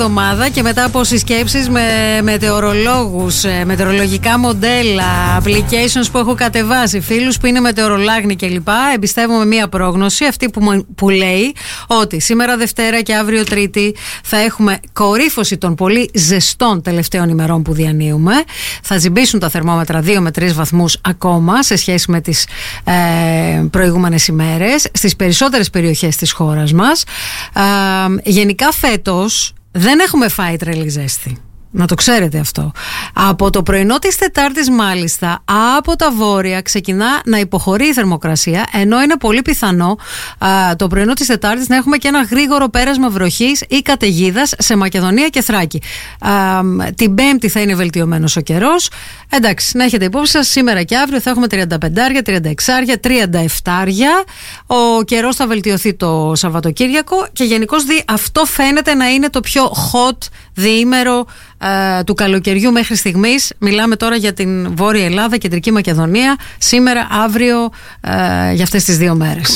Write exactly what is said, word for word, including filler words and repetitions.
εβδομάδα και μετά από συσκέψεις με μετεωρολόγους, μετεωρολογικά μοντέλα, applications που έχω κατεβάσει, φίλους που είναι μετεωρολάγνοι κλπ. Εμπιστεύομαι μία πρόγνωση, αυτή που, που λέει ότι σήμερα Δευτέρα και αύριο Τρίτη θα έχουμε κορύφωση των πολύ ζεστών τελευταίων ημερών που διανύουμε. Θα ζυμπήσουν τα θερμόμετρα δύο με τρεις βαθμούς ακόμα σε σχέση με τις ε, προηγούμενες ημέρες στις περισσότερες περιοχές της χώρας μας. Ε, γενικά φέτος δεν έχουμε φάει τρελή ζέστη. Να το ξέρετε αυτό. Από το πρωινό της Τετάρτης μάλιστα, από τα βόρεια ξεκινά να υποχωρεί η θερμοκρασία, ενώ είναι πολύ πιθανό α, το πρωινό της Τετάρτης να έχουμε και ένα γρήγορο πέρασμα βροχής ή καταιγίδας σε Μακεδονία και Θράκη. Α, την Πέμπτη θα είναι βελτιωμένος ο καιρός. Εντάξει, να έχετε υπόψη σας, σήμερα και αύριο θα έχουμε τριάντα πέντε, τριάντα έξι, τριάντα επτά. Ο καιρός θα βελτιωθεί το Σαββατοκύριακο και γενικώς δι, αυτό φαίνεται να είναι το πιο hot διήμερο του καλοκαιριού μέχρι στιγμής. Μιλάμε τώρα για την Βόρεια Ελλάδα, Κεντρική Μακεδονία, σήμερα, αύριο, ε, για αυτές τις δύο μέρες.